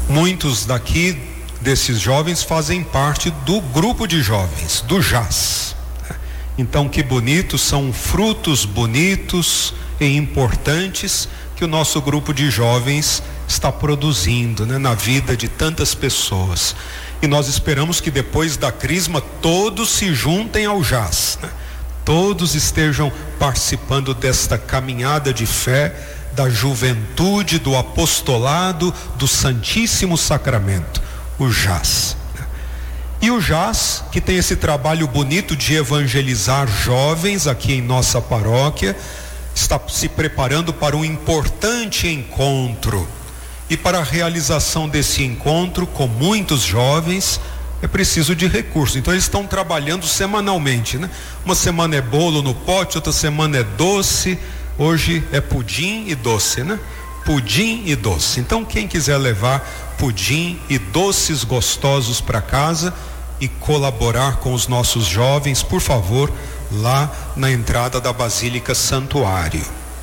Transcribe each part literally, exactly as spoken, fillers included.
Muitos daqui, desses jovens, fazem parte do grupo de jovens, do J A S. Então, que bonito, são frutos bonitos e importantes que o nosso grupo de jovens está produzindo, né, na vida de tantas pessoas. E nós esperamos que depois da crisma todos se juntem ao J A S, né? Todos estejam participando desta caminhada de fé, da juventude, do apostolado, do Santíssimo Sacramento, o J A S. E o J A S, que tem esse trabalho bonito de evangelizar jovens aqui em nossa paróquia, está se preparando para um importante encontro. E para a realização desse encontro com muitos jovens, é preciso de recursos. Então eles estão trabalhando semanalmente, né? Uma semana é bolo no pote, outra semana é doce. Hoje é pudim e doce, né? Pudim e doce. Então quem quiser levar pudim e doces gostosos para casa e colaborar com os nossos jovens, por favor, lá na entrada da Basílica Santuário.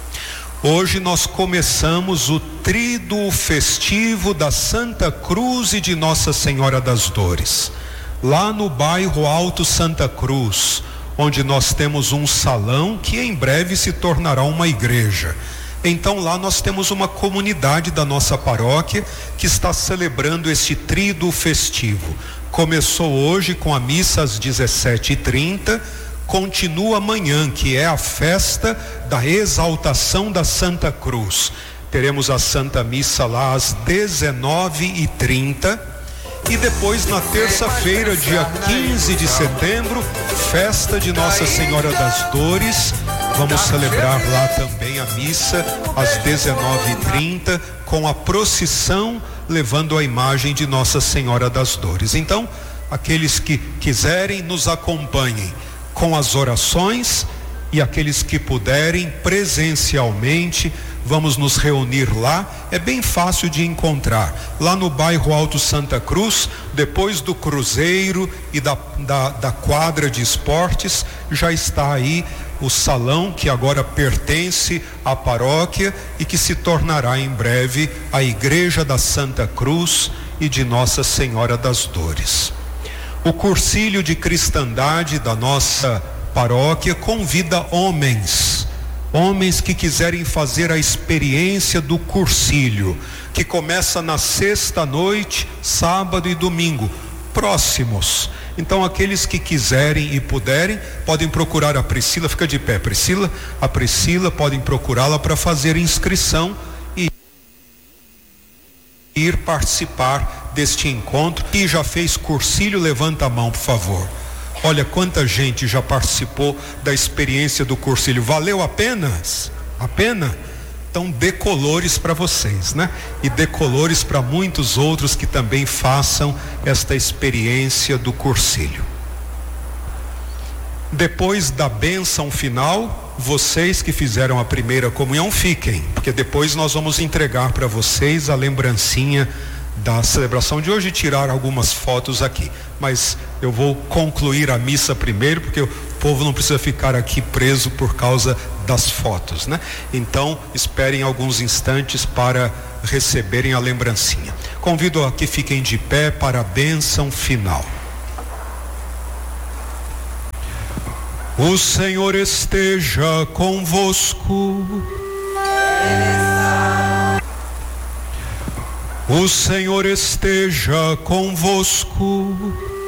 Hoje nós começamos o tríduo festivo da Santa Cruz e de Nossa Senhora das Dores, lá no bairro Alto Santa Cruz, onde nós temos um salão que em breve se tornará uma igreja. Então lá nós temos uma comunidade da nossa paróquia que está celebrando este tríduo festivo. Começou hoje com a missa às dezessete e trinta, continua amanhã, que é a festa da exaltação da Santa Cruz. Teremos a Santa Missa lá às dezenove e trinta e depois na terça-feira, dia quinze de setembro, festa de Nossa Senhora das Dores. Vamos celebrar lá também a missa às dezenove e trinta com a procissão levando a imagem de Nossa Senhora das Dores. Então, aqueles que quiserem, nos acompanhem com as orações, e aqueles que puderem presencialmente, vamos nos reunir lá. É bem fácil de encontrar, lá no bairro Alto Santa Cruz, depois do cruzeiro e da, da, da quadra de esportes, já está aí o salão que agora pertence à paróquia e que se tornará em breve a Igreja da Santa Cruz e de Nossa Senhora das Dores. O Cursilho de Cristandade da nossa paróquia convida homens, homens que quiserem fazer a experiência do cursilho, que começa na sexta noite, sábado e domingo, próximos. Então aqueles que quiserem e puderem, podem procurar a Priscila, fica de pé, Priscila, a Priscila, podem procurá-la para fazer inscrição e ir participar deste encontro. E já fez cursilho, levanta a mão, por favor. Olha quanta gente já participou da experiência do cursilho. Valeu a pena? A pena? Então dê colores para vocês, né? E dê colores para muitos outros que também façam esta experiência do cursilho. Depois da bênção final, vocês que fizeram a primeira comunhão fiquem, porque depois nós vamos entregar para vocês a lembrancinha da celebração de hoje e tirar algumas fotos aqui. Mas eu vou concluir a missa primeiro, porque o povo não precisa ficar aqui preso por causa das fotos, né? Então esperem alguns instantes para receberem a lembrancinha. Convido a que fiquem de pé para a bênção final. O Senhor esteja convosco. O Senhor esteja convosco.